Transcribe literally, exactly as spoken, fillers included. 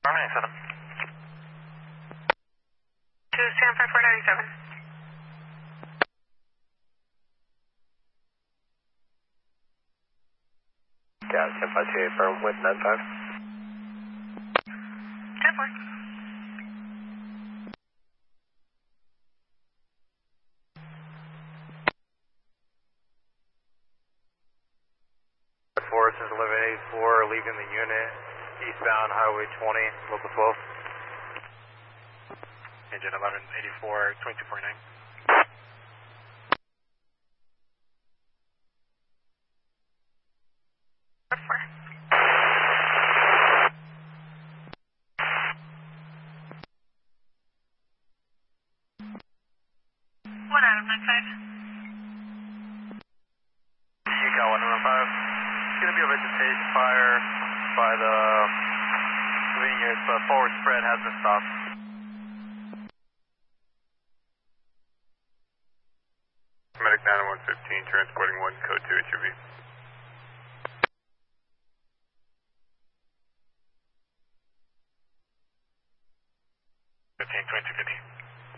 ninety-seven. To Sanford four ninety-seven. Yeah, ten five two eight firm with nine five. ten four. Forest is eleven eighty-four, leaving the unit, eastbound Highway twenty, local twelve. Engine eleven eighty-four, twenty-two forty-nine. One Adam nine five. You got one number five. It's going to be a vegetation fire by the vineyards, but forward spread has been stopped. Medic nine one fifteen, transporting one code two H U V. fifteen twenty-two fifty.